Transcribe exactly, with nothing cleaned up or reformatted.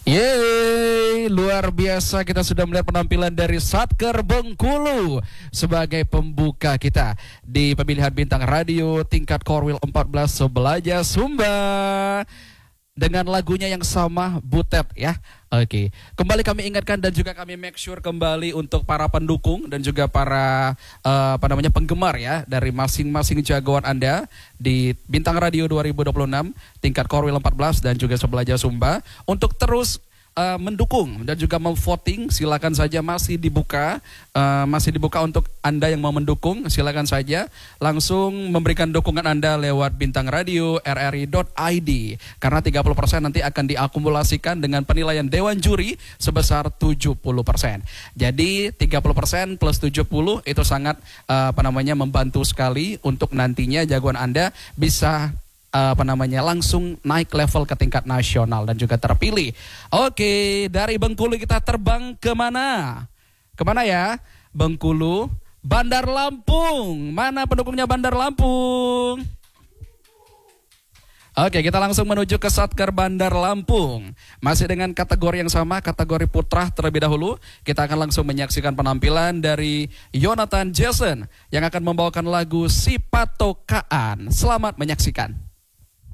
Yeay, luar biasa, kita sudah melihat penampilan dari Satker Bengkulu sebagai pembuka kita di pemilihan bintang radio tingkat Korwil empat belas Sebelaja Sumba dengan lagunya yang sama, Butet ya. Oke, kembali kami ingatkan dan juga kami make sure kembali untuk para pendukung dan juga para uh, apa namanya penggemar ya dari masing-masing jagoan Anda di Bintang Radio dua ribu dua puluh enam tingkat Korwil empat belas dan juga Sebelaja Sumba untuk terus Uh, mendukung dan juga memvoting. Silakan saja, masih dibuka uh, masih dibuka untuk Anda yang mau mendukung. Silakan saja langsung memberikan dukungan Anda lewat bintang radio r r i dot i d karena tiga puluh persen nanti akan diakumulasikan dengan penilaian dewan juri sebesar tujuh puluh persen. Jadi tiga puluh persen plus tujuh puluh itu sangat uh, apa namanya membantu sekali untuk nantinya jagoan Anda bisa apa namanya langsung naik level ke tingkat nasional dan juga terpilih. Oke, dari Bengkulu kita terbang kemana? Kemana ya? Bengkulu, Bandar Lampung. Mana pendukungnya Bandar Lampung? Oke, kita langsung menuju ke Satker Bandar Lampung. Masih dengan kategori yang sama, kategori putra terlebih dahulu. Kita akan langsung menyaksikan penampilan dari Yonatan Jason yang akan membawakan lagu Si Patokaan. Selamat menyaksikan.